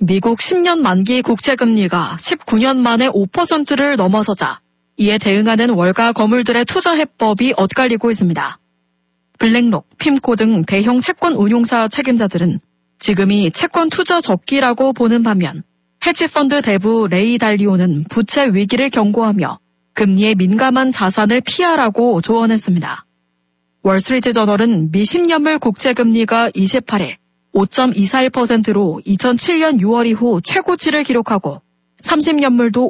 미국 10년 만기 국채금리가 19년 만에 5%를 넘어서자 이에 대응하는 월가 거물들의 투자 해법이 엇갈리고 있습니다. 블랙록, 핌코 등 대형 채권 운용사 책임자들은 지금이 채권 투자 적기라고 보는 반면 헤지펀드 대부 레이 달리오는 부채 위기를 경고하며 금리에 민감한 자산을 피하라고 조언했습니다. 월스트리트 저널은 미 10년물 국채금리가 28일 5.241%로 2007년 6월 이후 최고치를 기록하고 30년물도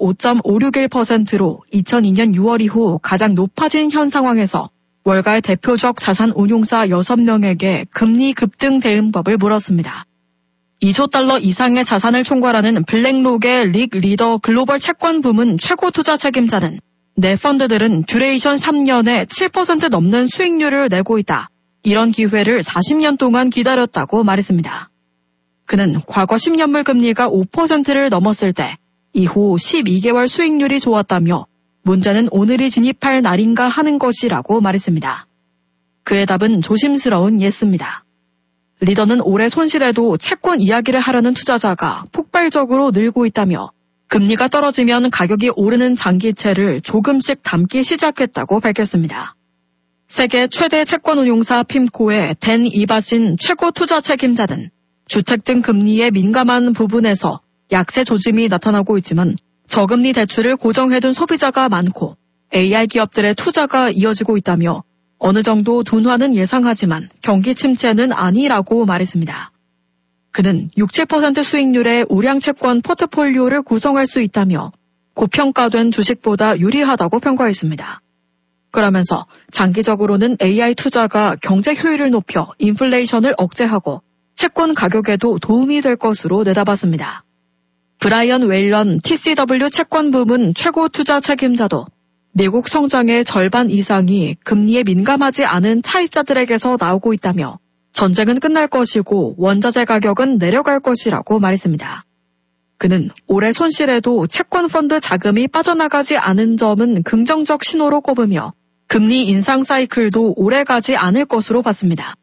5.561%로 2002년 6월 이후 가장 높아진 현 상황에서 월가의 대표적 자산 운용사 6명에게 금리 급등 대응법을 물었습니다. 2조 달러 이상의 자산을 총괄하는 블랙록의 릭 리더 글로벌 채권 부문 최고 투자 책임자는 내 펀드들은 듀레이션 3년에 7% 넘는 수익률을 내고 있다. 이런 기회를 40년 동안 기다렸다고 말했습니다. 그는 과거 10년물 금리가 5%를 넘었을 때 이후 12개월 수익률이 좋았다며 문제는 오늘이 진입할 날인가 하는 것이라고 말했습니다. 그의 답은 조심스러운 예스입니다. 리더는 올해 손실에도 채권 이야기를 하려는 투자자가 폭발적으로 늘고 있다며 금리가 떨어지면 가격이 오르는 장기채를 조금씩 담기 시작했다고 밝혔습니다. 세계 최대 채권 운용사 핌코의 댄 이바신 최고 투자 책임자는 주택 등 금리에 민감한 부분에서 약세 조짐이 나타나고 있지만 저금리 대출을 고정해둔 소비자가 많고 AI 기업들의 투자가 이어지고 있다며 어느 정도 둔화는 예상하지만 경기 침체는 아니라고 말했습니다. 그는 6~7% 수익률의 우량 채권 포트폴리오를 구성할 수 있다며 고평가된 주식보다 유리하다고 평가했습니다. 그러면서 장기적으로는 AI 투자가 경제 효율을 높여 인플레이션을 억제하고 채권 가격에도 도움이 될 것으로 내다봤습니다. 브라이언 웨일런 TCW 채권 부문 최고 투자 책임자도 미국 성장의 절반 이상이 금리에 민감하지 않은 차입자들에게서 나오고 있다며 전쟁은 끝날 것이고 원자재 가격은 내려갈 것이라고 말했습니다. 그는 올해 손실에도 채권 펀드 자금이 빠져나가지 않은 점은 긍정적 신호로 꼽으며 금리 인상 사이클도 오래가지 않을 것으로 봤습니다.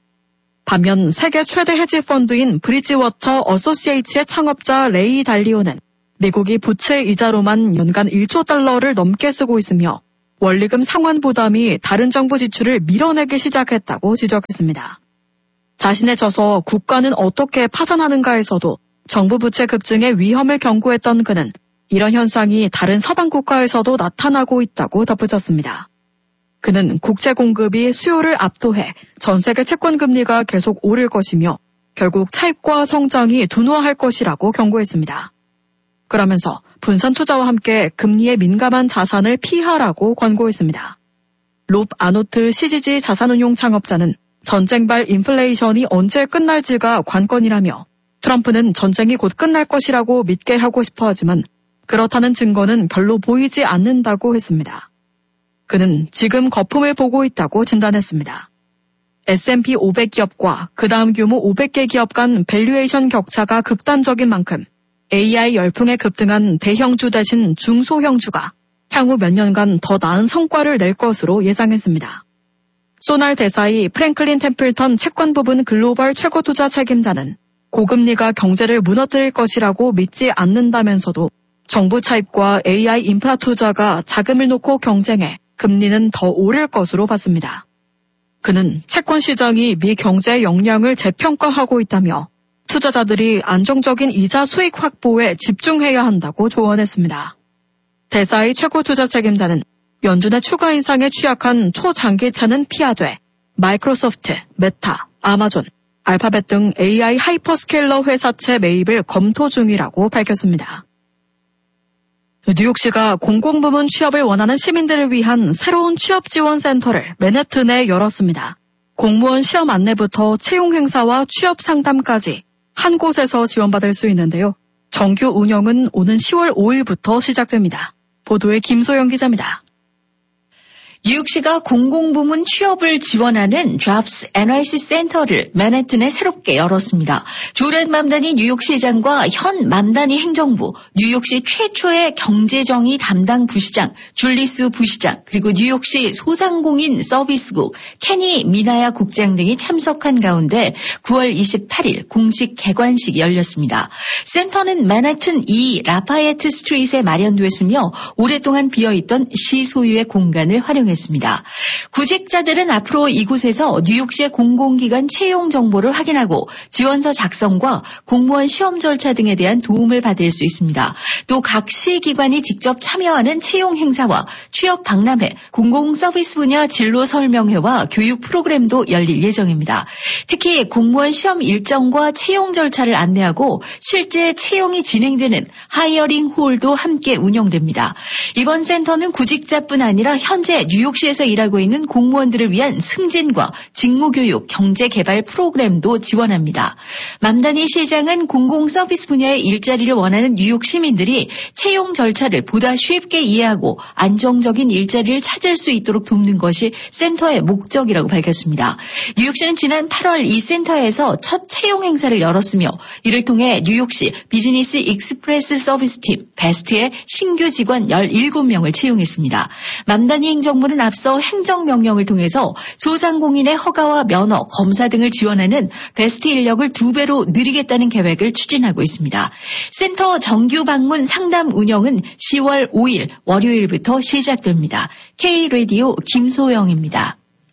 반면 세계 최대 헤지 펀드인 브리지워터 어소시에이츠의 창업자 레이 달리오는 미국이 부채 이자로만 연간 1조 달러를 넘게 쓰고 있으며 원리금 상환 부담이 다른 정부 지출을 밀어내기 시작했다고 지적했습니다. 자신에 져서 국가는 어떻게 파산하는가에서도 정부 부채 급증의 위험을 경고했던 그는 이런 현상이 다른 서방 국가에서도 나타나고 있다고 덧붙였습니다. 그는 국채 공급이 수요를 압도해 전 세계 채권 금리가 계속 오를 것이며 결국 차입과 성장이 둔화할 것이라고 경고했습니다. 그러면서 분산 투자와 함께 금리에 민감한 자산을 피하라고 권고했습니다. 롭 아노트 CGG 자산운용 창업자는 전쟁발 인플레이션이 언제 끝날지가 관건이라며 트럼프는 전쟁이 곧 끝날 것이라고 믿게 하고 싶어 하지만 그렇다는 증거는 별로 보이지 않는다고 했습니다. 그는 지금 거품을 보고 있다고 진단했습니다. S&P 500 기업과 그 다음 규모 500개 기업 간 밸류에이션 격차가 극단적인 만큼 AI 열풍에 급등한 대형주 대신 중소형주가 향후 몇 년간 더 나은 성과를 낼 것으로 예상했습니다. 소날 대사이 프랭클린 템플턴 채권 부분 글로벌 최고 투자 책임자는 고금리가 경제를 무너뜨릴 것이라고 믿지 않는다면서도 정부 차입과 AI 인프라 투자가 자금을 놓고 경쟁해 금리는 더 오를 것으로 봤습니다. 그는 채권 시장이 미 경제의 역량을 재평가하고 있다며 투자자들이 안정적인 이자 수익 확보에 집중해야 한다고 조언했습니다. 대사의 최고 투자 책임자는 연준의 추가 인상에 취약한 초장기차는 피하되 마이크로소프트, 메타, 아마존, 알파벳 등 AI 하이퍼스케일러 회사채 매입을 검토 중이라고 밝혔습니다. 뉴욕시가 공공부문 취업을 원하는 시민들을 위한 새로운 취업지원센터를 맨해튼에 열었습니다. 공무원 시험 안내부터 채용 행사와 취업 상담까지 한 곳에서 지원받을 수 있는데요. 정규 운영은 오는 10월 5일부터 시작됩니다. 보도에 김소영 기자입니다. 뉴욕시가 공공부문 취업을 지원하는 Jobs NYC 센터를 맨해튼에 새롭게 열었습니다. 조렛 맘다니 뉴욕시장과 현 맘다니 행정부, 뉴욕시 최초의 경제정의 담당 부시장 줄리스 부시장, 그리고 뉴욕시 소상공인 서비스국 케니 미나야 국장 등이 참석한 가운데 9월 28일 공식 개관식이 열렸습니다. 센터는 맨해튼 2 라파예트 스트리트에 마련됐으며 오랫동안 비어있던 시 소유의 공간을 활용했습니다. 구직자들은 앞으로 이곳에서 뉴욕시의 공공기관 채용 정보를 확인하고 지원서 작성과 공무원 시험 절차 등에 대한 도움을 받을 수 있습니다. 또 각 시기관이 직접 참여하는 채용 행사와 취업 박람회, 공공서비스 분야 진로 설명회와 교육 프로그램도 열릴 예정입니다. 특히 공무원 시험 일정과 채용 절차를 안내하고 실제 채용이 진행되는 하이어링 홀도 함께 운영됩니다. 이번 센터는 구직자뿐 아니라 현재 뉴욕시에서 일하고 있는 공무원들을 위한 승진과 직무교육, 경제개발 프로그램도 지원합니다. 맘다니 시장은 공공서비스 분야의 일자리를 원하는 뉴욕 시민들이 채용 절차를 보다 쉽게 이해하고 안정적인 일자리를 찾을 수 있도록 돕는 것이 센터의 목적이라고 밝혔습니다. 뉴욕시는 지난 8월 이 센터에서 첫 채용 행사를 열었으며 이를 통해 뉴욕시 비즈니스 익스프레스 서비스팀 베스트의 신규 직원 17명을 채용했습니다. 맘다니 행정부는 앞서 행정명령을 통해서 소상공인의 허가와 면허, 검사 등을 지원하는 베스트 인력을 2배로 늘리겠다는 계획을 추진하고 있습니다. 센터 정규 방문 상담 운영은 10월 5일 월요일부터 시작됩니다. K-라디오 김소영입니다.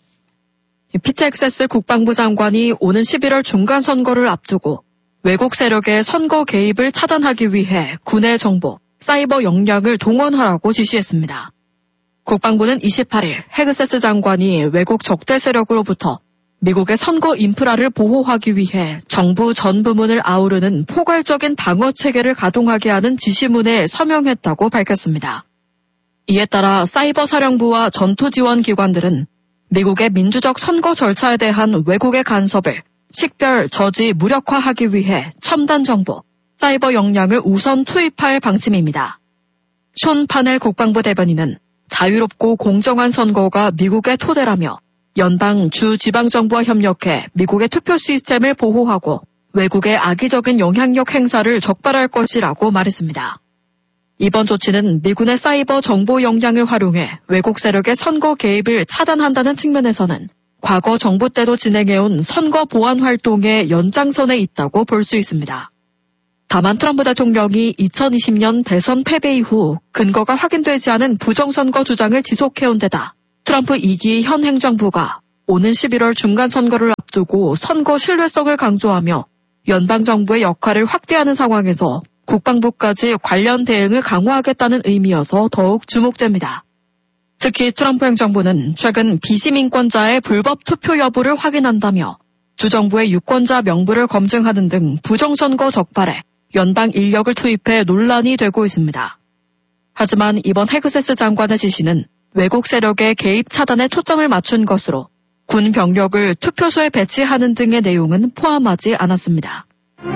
피트 헥세스 국방부 장관이 오는 11월 중간선거를 앞두고 외국 세력의 선거 개입을 차단하기 위해 군의 정보, 사이버 역량을 동원하라고 지시했습니다. 국방부는 28일 헥세스 장관이 외국 적대 세력으로부터 미국의 선거 인프라를 보호하기 위해 정부 전 부문을 아우르는 포괄적인 방어 체계를 가동하게 하는 지시문에 서명했다고 밝혔습니다. 이에 따라 사이버 사령부와 전투 지원 기관들은 미국의 민주적 선거 절차에 대한 외국의 간섭을 식별, 저지, 무력화하기 위해 첨단 정보, 사이버 역량을 우선 투입할 방침입니다. 숀 파넬 국방부 대변인은 자유롭고 공정한 선거가 미국의 토대라며 연방, 주, 지방정부와 협력해 미국의 투표 시스템을 보호하고 외국의 악의적인 영향력 행사를 적발할 것이라고 말했습니다. 이번 조치는 미군의 사이버 정보 역량을 활용해 외국 세력의 선거 개입을 차단한다는 측면에서는 과거 정부 때도 진행해온 선거 보안 활동의 연장선에 있다고 볼 수 있습니다. 다만 트럼프 대통령이 2020년 대선 패배 이후 근거가 확인되지 않은 부정선거 주장을 지속해온 데다 트럼프 2기 현 행정부가 오는 11월 중간선거를 앞두고 선거 신뢰성을 강조하며 연방정부의 역할을 확대하는 상황에서 국방부까지 관련 대응을 강화하겠다는 의미여서 더욱 주목됩니다. 특히 트럼프 행정부는 최근 비시민권자의 불법 투표 여부를 확인한다며 주정부의 유권자 명부를 검증하는 등 부정선거 적발에 연방 인력을 투입해 논란이 되고 있습니다. 하지만 이번 헥세스 장관의 지시는 외국 세력의 개입 차단에 초점을 맞춘 것으로 군 병력을 투표소에 배치하는 등의 내용은 포함하지 않았습니다.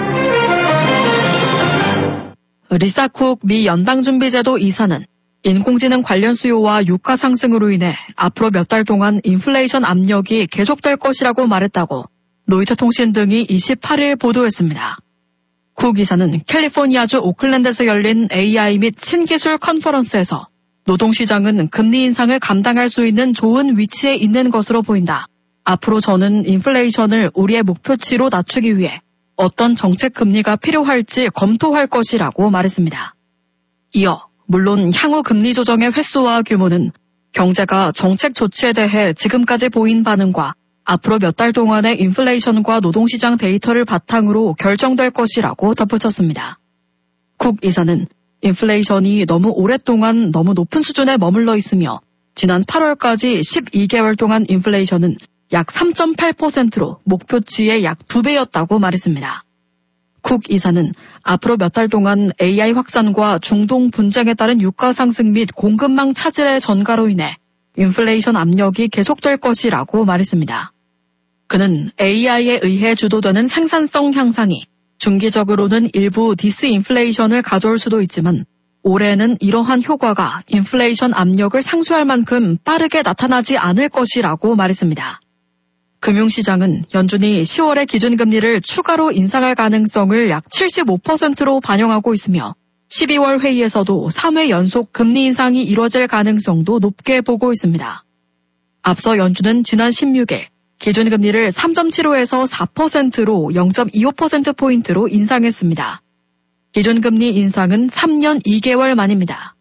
리사 쿡 미 연방준비제도 이사는 인공지능 관련 수요와 유가 상승으로 인해 앞으로 몇 달 동안 인플레이션 압력이 계속될 것이라고 말했다고 로이터 통신 등이 28일 보도했습니다. 쿡 이사는 캘리포니아주 오클랜드에서 열린 AI 및 신기술 컨퍼런스에서 노동시장은 금리 인상을 감당할 수 있는 좋은 위치에 있는 것으로 보인다. 앞으로 저는 인플레이션을 우리의 목표치로 낮추기 위해 어떤 정책 금리가 필요할지 검토할 것이라고 말했습니다. 이어 물론 향후 금리 조정의 횟수와 규모는 경제가 정책 조치에 대해 지금까지 보인 반응과 앞으로 몇 달 동안의 인플레이션과 노동시장 데이터를 바탕으로 결정될 것이라고 덧붙였습니다. 쿡 이사는 인플레이션이 너무 오랫동안 너무 높은 수준에 머물러 있으며 지난 8월까지 12개월 동안 인플레이션은 약 3.8%로 목표치의 약 2배였다고 말했습니다. 쿡 이사는 앞으로 몇 달 동안 AI 확산과 중동 분쟁에 따른 유가 상승 및 공급망 차질의 전가로 인해 인플레이션 압력이 계속될 것이라고 말했습니다. 그는 AI에 의해 주도되는 생산성 향상이 중기적으로는 일부 디스인플레이션을 가져올 수도 있지만 올해는 이러한 효과가 인플레이션 압력을 상쇄할 만큼 빠르게 나타나지 않을 것이라고 말했습니다. 금융시장은 연준이 10월에 기준금리를 추가로 인상할 가능성을 약 75%로 반영하고 있으며 12월 회의에서도 3회 연속 금리 인상이 이뤄질 가능성도 높게 보고 있습니다. 앞서 연준은 지난 16일 기준금리를 3.75에서 4%로 0.25%포인트로 인상했습니다. 기준금리 인상은 3년 2개월 만입니다.